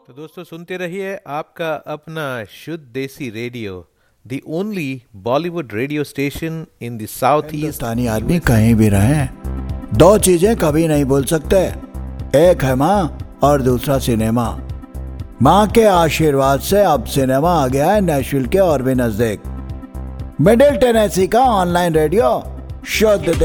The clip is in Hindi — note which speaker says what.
Speaker 1: तो दोस्तों सुनते रहिए आपका अपना शुद्ध देसी radio, the only Bollywood radio station in the south east.
Speaker 2: हिंदुस्तानी आदमी कहीं भी रहे, दो चीजें कभी नहीं भूल सकते, एक है माँ और दूसरा सिनेमा। माँ के आशीर्वाद से अब सिनेमा आ गया है नेशविल के और भी नजदीक। मिडिल टेनेसी का ऑनलाइन रेडियो शुद्ध